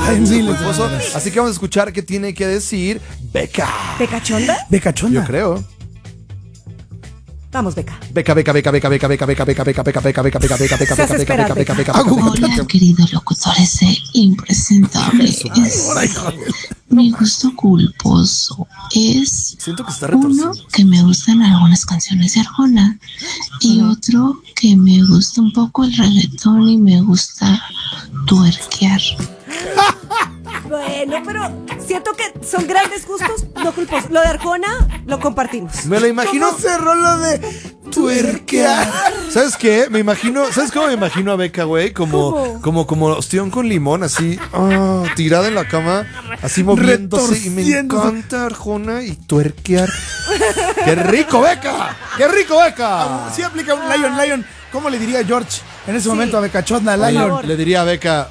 Hay miles de culposo. maneras. Así que vamos a escuchar qué tiene que decir Beca. ¿Becachonda? Becachonda. Yo creo. Vamos, Beca. Beca. Hola, queridos locutores e impresentables. Mi gusto culposo es Siento que está uno retorcido. que me gustan algunas canciones de Arjona y otro que me gusta un poco el reggaetón y me gusta tuerquear. Bueno, pero siento que son grandes gustos, no culposos. Lo de Arjona lo compartimos. Me lo imagino. ¿Cómo cerró lo de tuerquear? ¿Sabes qué? ¿Sabes cómo me imagino a Beca, güey? Como ostión con limón, así, tirada en la cama, así moviéndose. Y me Retorciéndose. encanta Arjona y tuerquear. ¡Qué rico, Beca! ¡Qué rico, Beca! Sí aplica un Lion. ¿Cómo le diría George en ese momento a Becachonda, Por Lion? favor. Le diría a Beca,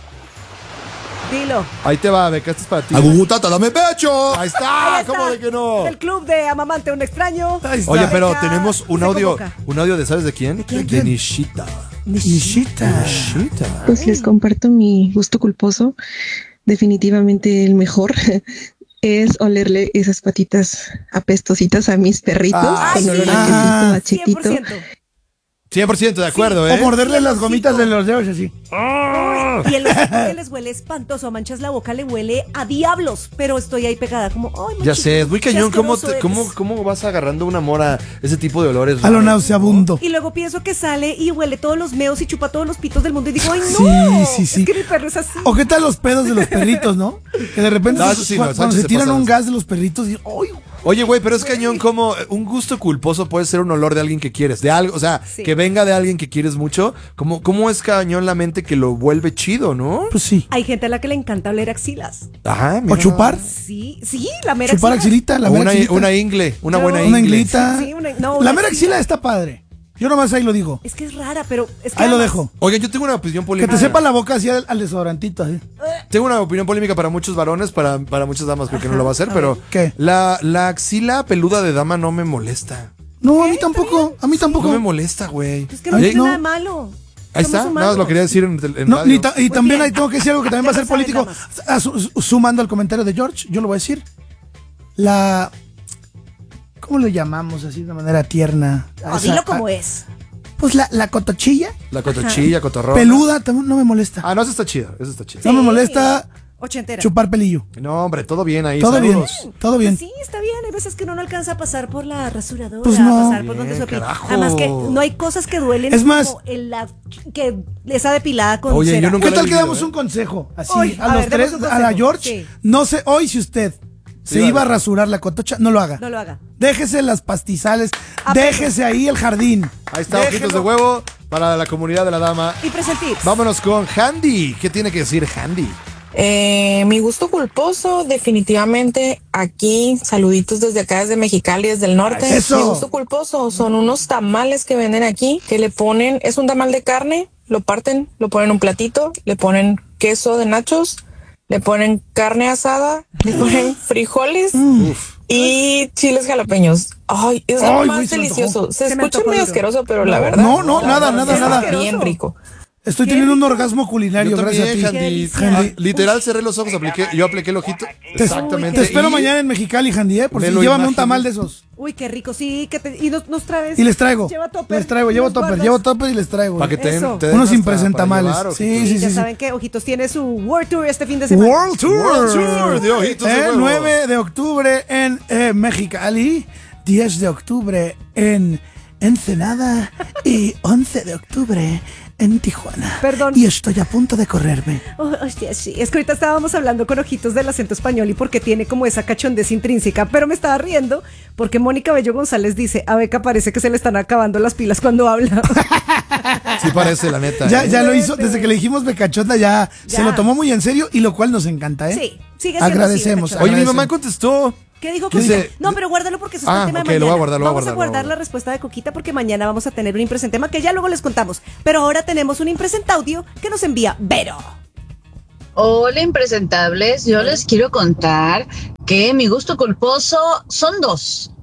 Dilo. ahí te va, Beca, esto es para ti. Agugutata, dame pecho. Ahí está, Ahí está. ¿cómo de que no? El club de Amamante, un extraño. Ahí está. Oye, pero Beca tenemos un se audio convoca. de ¿sabes de quién? quién? De Nishita. Nishita. Pues les comparto mi gusto culposo. Definitivamente el mejor es olerle esas patitas apestositas a mis perritos con olor a quesito, a chetito. 100%. 100% de acuerdo, O ¿eh? morderle las gomitas de los dedos así. Y el hocico que les huele espantoso. A manchas la boca le huele a diablos. Pero estoy ahí pegada como, ay, Ya sé, es muy cañón. qué asqueroso eres. ¿Cómo vas agarrando un amor a ese tipo de olores? A lo raros? nauseabundo. Y luego pienso que sale y huele todos los meos y chupa todos los pitos del mundo. Y digo, ay, no. Sí. Es que mi perro es así. ¿O qué tal los pedos de los perritos, no? Que de repente No, eso sí, no, cuando Sánchez se se tiran pasa un de eso. gas de los perritos y ¡ay! Oye, güey, pero es cañón como un gusto culposo puede ser un olor de alguien que quieres, de algo, o sea, Sí. que venga de alguien que quieres mucho. ¿Cómo es cañón la mente que lo vuelve chido, no? Pues sí. Hay gente a la que le encanta oler axilas. Ajá, O chupar. Sí, la mera Chupar axila. axilita, la O mera una axilita. ingle, una Yo- buena Una ingle. inglita. Sí, no, La una mera axila está padre. Yo nomás ahí lo digo. Es que es rara, pero es que Ahí lo además- dejo. Oigan, yo tengo una opinión Que polémica. te sepa la boca así al desodorantito así. Tengo una opinión polémica para muchos varones, para muchas damas, creo que no lo va a hacer, pero ¿Qué? la axila peluda de dama no me molesta. No, a mí tampoco. A mí tampoco. No me molesta, güey. Es que no Ahí- tiene no. nada de malo. Ahí Somos está, nada más humanos. lo quería decir en No, radio. y también bien. ahí tengo que decir algo que también va a ser Ya lo saben, político. Sumando al comentario de George, yo lo voy a decir. ¿Cómo le llamamos así de manera tierna? No, dilo como es. Pues la cotochilla La cotochilla, cotorrón. peluda también no me molesta. Ah, no, eso está chido, eso está chido. No me molesta Ochentera. chupar pelillo. No, hombre, todo bien ahí. Todo bien, saludos. todo bien. Pues sí, está bien. Hay veces que uno no alcanza a pasar por la rasuradora, Pues no. a pasar por donde Bien, sopla. carajo. Además que no hay cosas que duelen Es más- como que esa depilada con Oye, cera. yo nunca ¿Qué lo he tal que vivido, damos eh? un consejo? Así, Oye, a a los ver, demos tres, un a la consejo. George. Sí. No sé, hoy si usted se Sí, iba a vale. rasurar la cotocha, no lo haga. No lo haga. Déjese las pastizales, Apenas. déjese ahí el jardín. Ahí está, ojitos de Déjelo. huevo para la comunidad de la dama. Y presentips. Vámonos con Handy. ¿Qué tiene que decir Handy? Mi gusto culposo, definitivamente aquí, saluditos desde acá, desde Mexicali, desde el norte. ¡Eso! Mi gusto culposo son unos tamales que venden aquí, que le ponen, es un tamal de carne, lo parten, lo ponen en un platito, le ponen queso de nachos, le ponen carne asada, le ponen frijoles y chiles jalapeños. Ay, es lo Ay, más güey, se me delicioso. antojó. Se Se me escucha antojó muy duro. asqueroso, pero la verdad. No, nada, está nada. bien rico. Estoy teniendo un orgasmo culinario Yo gracias también, a ti. Handy. delicia. Ah, literal, cerré los ojos, yo apliqué el ojito. Exactamente. Te espero Y mañana en Mexicali, Handy, por Me si lo llévame un imaginé. tamal de esos. Uy, qué rico. Sí, y nos traes. Y les traigo. Lleva topper. Les traigo, llevo Los topper, guardas. llevo topper y les traigo. Para que te den, Eso. te den Unos hasta impresentamales. para llevar, Sí, Y sí, ya sí. saben que Ojitos tiene su World Tour este fin de semana. World Tour. World Tour de Ojitos de Huevo. 9 de octubre en Mexicali, 10 de octubre en Ensenada y 11 de octubre en Tijuana. Perdón. Y estoy a punto de correrme. Oh, hostia, sí. Es que ahorita estábamos hablando con Ojitos del acento español y porque tiene como esa cachondez intrínseca, pero me estaba riendo porque Mónica Bello González dice, a Beca parece que se le están acabando las pilas cuando habla. Sí parece, la neta. Ya lo hizo, desde que le dijimos becachonda ya se lo tomó muy en serio y lo cual nos encanta, ¿eh? Sí, sigue siendo Agradecemos. así, Oye, mi agradecemos. mamá contestó. ¿Qué dijo ¿Qué dice? Coquita? No, pero guárdalo porque eso es Ah, el tema ok, de lo voy a mañana. guardar, lo voy a Vamos guardar, a lo voy a guardar guardar. la respuesta de Coquita porque mañana vamos a tener un impresentema que ya luego les contamos. Pero ahora tenemos un impresentaudio que nos envía Vero. Hola impresentables, yo les quiero contar que mi gusto culposo son dos.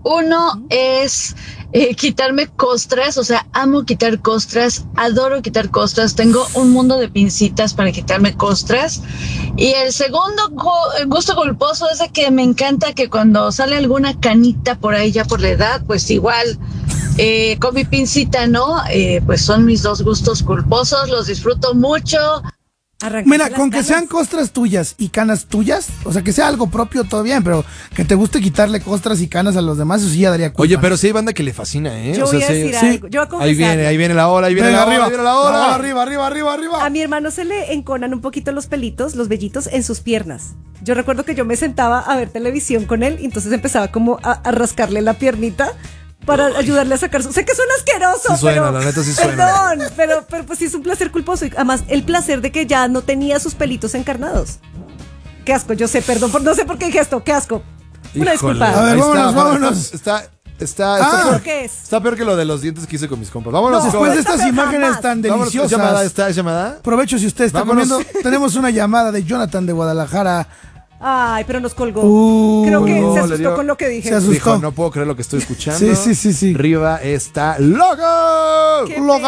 Uno es quitarme costras, o sea, amo quitar costras, adoro quitar costras, tengo un mundo de pincitas para quitarme costras. Y el segundo gusto culposo es de que me encanta que cuando sale alguna canita por ahí ya por la edad, pues igual con mi pincita, ¿no? Pues son mis dos gustos culposos, los disfruto mucho. Mira, con que sean costras tuyas y canas tuyas, o sea, que sea algo propio, todo bien, pero que te guste quitarle costras y canas a los demás, eso sí ya daría culpa. Oye, pero sí hay banda que le fascina, ¿eh? Yo voy a decir algo. Yo voy a confesar. Ahí viene la hora, ahí viene la hora, ahí viene la hora. Arriba. A mi hermano se le enconan un poquito los pelitos, los vellitos en sus piernas. Yo recuerdo que yo me sentaba a ver televisión con él y entonces empezaba como a rascarle la piernita para ayudarle a sacar su... Sé que suena asqueroso, Sí suena, pero... la neta sí suena. Perdón, pero pues sí es un placer culposo. Y además, el placer de que ya no tenía sus pelitos encarnados. Qué asco, yo sé, perdón, no sé por qué dije esto, qué asco. Una Híjole. disculpa. A ver, Ahí vámonos. Está ¿Pero qué es? Está peor que lo de los dientes que hice con mis compas. Vámonos. Después de Está estas peor imágenes jamás. tan Vámonos. deliciosas. ¿Está llamada? Provecho si usted está Vámonos. comiendo. Tenemos una llamada de Jonathan de Guadalajara. Ay, pero nos colgó. Creo que no, se le asustó dio- con lo que dije. Se asustó. Dijo, no puedo creer lo que estoy escuchando. Sí. Riva está loca. Qué Loca.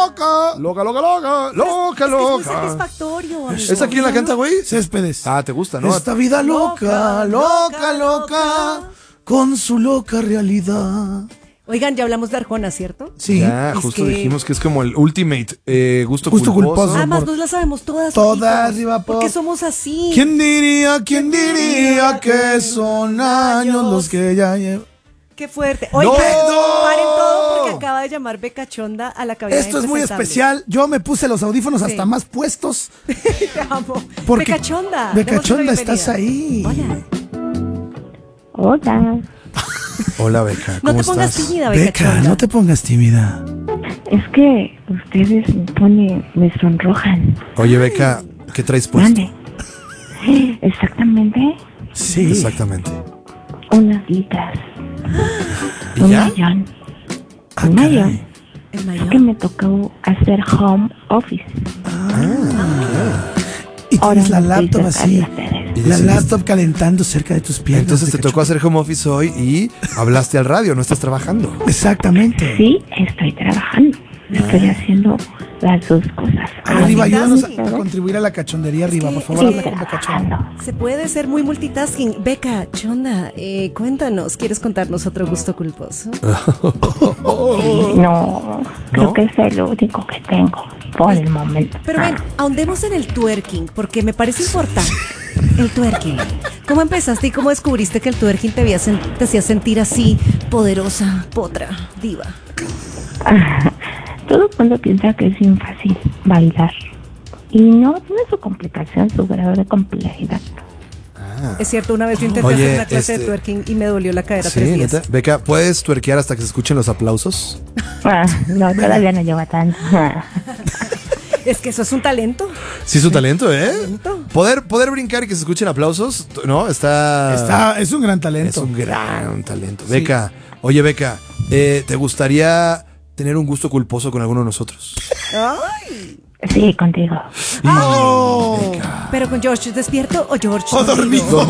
Es muy satisfactorio, amigo. ¿Esa quién la canta, güey? Céspedes. Ah, ¿te gusta, no? Esta vida loca, Loca, loca, con su loca realidad. Oigan, ya hablamos de Arjona, ¿cierto? Sí. Ya, Es justo que- dijimos que es como el ultimate gusto Gusto culposo. culposo. Además, nos la sabemos todas. Todas, amigos. Riva Pop. Porque somos así. ¿Quién diría que son años los que ya llevan? Qué fuerte. Oigan, ¡No! paren todo porque acaba de llamar Becachonda a la cabina. Esto es muy Impresentable. especial. Yo me puse los audífonos Sí. hasta más puestos. Te amo. Porque Becachonda. Becachonda, démosle la estás ahí. bienvenida. Hola, Hola, Beca. No ¿Cómo te pongas estás? tímida, Beca, Becachonda. no te pongas tímida. es que ustedes me sonrojan. Oye, Beca, ¿qué traes puesto? Mande. Exactamente Sí. Exactamente. unas litras. ¿Y Un ya? millón. Ah, Un caray. millón. El Es mayor. que me tocó hacer home office. Y Ahora tienes la no laptop estoy así. cerca de ustedes. Y La decidiste- laptop calentando cerca de tus piernas. Entonces te Becachonda. tocó hacer home office hoy y hablaste al radio, no estás trabajando. Exactamente. Sí, estoy trabajando. Estoy haciendo las dos cosas. A ver, Riva, ayúdanos a multitasking. contribuir a la cachondería, Riva, por favor. Estoy Habla con Becachonda. trabajando. Se puede ser muy multitasking. Becachonda, cuéntanos, ¿quieres contarnos otro gusto culposo? No, creo que es el único que tengo por el momento. Pero ven, ahondemos en el twerking, porque me parece importante. El twerking. ¿Cómo empezaste y cómo descubriste que el twerking te hacía sentir así, poderosa, potra, diva? Todo el mundo piensa que es bien fácil bailar. Y no, tiene su complicación, su grado de complejidad. Es cierto, una vez yo intenté Oye, hacer una clase de este- twerking y me dolió la cadera Sí, 3 días. neta. Beca, ¿puedes tuerquear hasta que se escuchen los aplausos? No, todavía no lleva tanto. Es que eso es un talento. Sí, es un talento, ¿eh? Talento. Poder brincar y que se escuchen aplausos, ¿no? Es un gran Es talento. un gran talento. Beca, oye, Beca, ¿te gustaría tener un gusto culposo con alguno de nosotros? Sí, contigo. Oh. Pero con George despierto o George O dormido.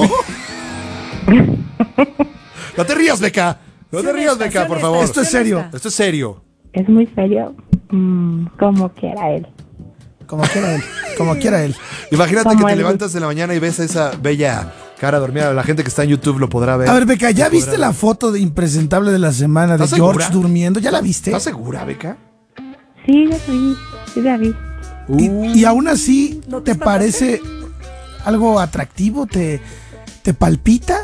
No te rías, Beca. No te rías, Beca, por favor. Esto es serio. Esto es serio. Es muy serio. Como quiera él. Como quiera él. Como quiera él. Imagínate Como que te el- levantas en la mañana y ves a esa bella cara dormida. La gente que está en YouTube lo podrá ver. A ver, Beca, ¿ya Lo viste podrá la ver. foto de impresentable de la semana de ¿Estás George segura? durmiendo? ¿Ya la viste? ¿Estás segura, Beca? Sí, ya vi. Sí, ya vi. Y aún así, ¿No te ¿te parece algo atractivo? ¿Te palpita?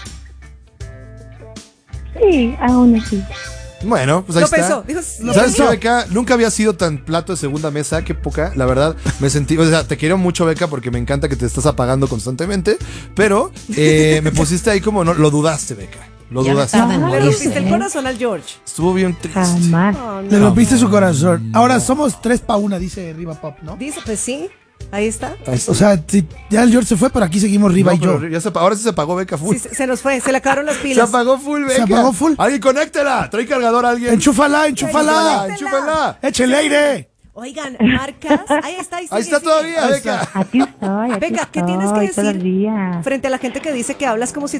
Sí, aún así. Bueno, pues ahí Lo está. pensó, dijo, lo ¿Sabes pensó. qué, Beca? Nunca había sido tan plato de segunda mesa, qué poca. La verdad, me sentí, o sea, te quiero mucho, Beca, porque me encanta que te estás apagando constantemente, pero me pusiste ahí como, no, lo dudaste, Beca. Lo dudaste. Le rompiste el corazón al George. Estuvo bien triste. Jamás. Oh, Le no. rompiste su corazón. Ahora somos 3 pa' 1, dice Riva Pop, ¿no? Dice, pues sí, ahí está. O sea, sí, ya el George se fue, pero aquí seguimos Riva No, y yo. pero ya ahora sí se apagó Beca full. Sí, se nos fue, se le acabaron las Se pilas. apagó full, Beca. Se apagó full. Alguien conéctela. Trae cargador a alguien. Enchúfala, enchúfala. Enchúfala. Échale aire. Oigan, marcas. Ahí está, Ahí sigue, está sigue. todavía, Ahí Beca. está. Aquí estoy, aquí Beca, ¿qué tienes que estoy todo el decir día. frente a la gente que dice que hablas como si